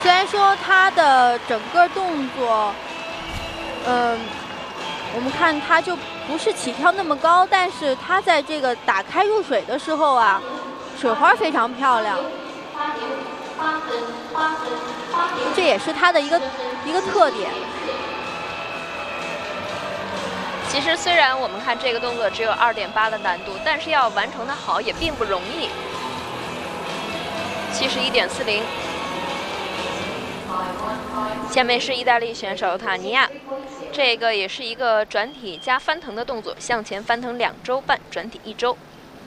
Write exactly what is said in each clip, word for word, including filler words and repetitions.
虽然说他的整个动作，嗯、我们看他就不是起跳那么高，但是他在这个打开入水的时候啊，水花非常漂亮，这也是他的一个一个特点。 其实虽然我们看这个动作只有二点八的难度，但是要完成的好也并不容易。七十一点四零。下面是意大利选手塔尼亚，这个也是一个转体加翻腾的动作，向前翻腾两周半，转体一周。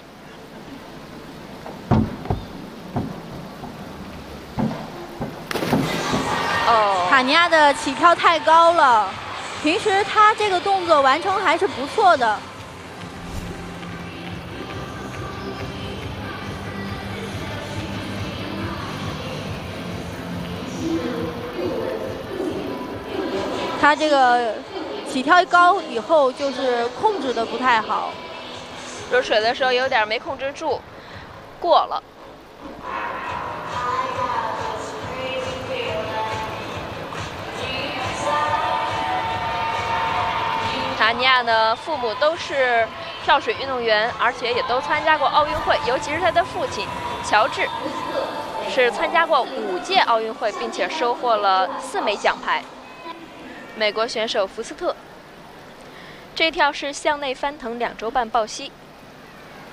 哦， 塔尼亚的起跳太高了，平时他这个动作完成还是不错的。他这个起跳高以后，就是控制的不太好， 入水的时候有点没控制住，过了。塔尼亚的父母都是跳水运动员，而且也都参加过奥运会，尤其是他的父亲乔治是参加过五届奥运会，并且收获了四枚奖牌。美国选手福斯特，这跳是向内翻腾两周半抱膝。